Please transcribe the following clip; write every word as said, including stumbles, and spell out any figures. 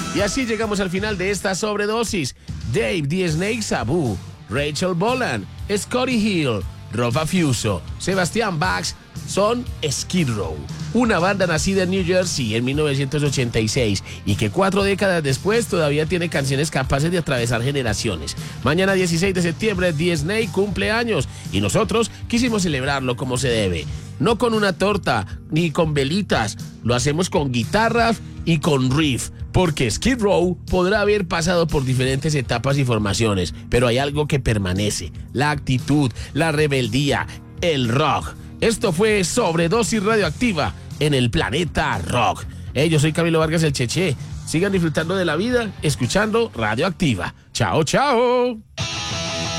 Y así llegamos al final de esta sobredosis. Dave the Snake Sabu, Rachel Bolan, Scotty Hill, Rob Afuso, Sebastián Bax son Skid Row, una banda nacida en New Jersey en mil novecientos ochenta y seis y que cuatro décadas después todavía tiene canciones capaces de atravesar generaciones. Mañana dieciséis de septiembre, The Snake cumple años y nosotros quisimos celebrarlo como se debe. No con una torta ni con velitas, lo hacemos con guitarras y con riff. Porque Skid Row podrá haber pasado por diferentes etapas y formaciones, pero hay algo que permanece: la actitud, la rebeldía, el rock. Esto fue Sobredosis Radioactiva en el Planeta Rock. Hey, yo soy Camilo Vargas el Cheche. Sigan disfrutando de la vida, escuchando Radioactiva. Chao, chao.